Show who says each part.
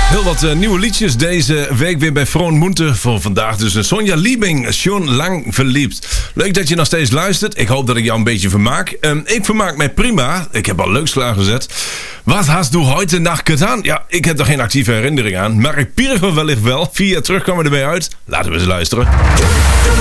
Speaker 1: Heel wat nieuwe liedjes deze week weer bij Vroon Moente. Voor vandaag dus Sonja Liebing, schon lang verliefd. Leuk dat je nog steeds luistert. Ik hoop dat ik jou een beetje vermaak. Ik vermaak mij prima. Ik heb al leuks klaargezet. Wat hast du heute Nacht gedaan? Ja, ik heb er geen actieve herinnering aan. Maar ik pirg me wellicht wel. 4 jaar terug kwam er erbij uit. Laten we eens luisteren.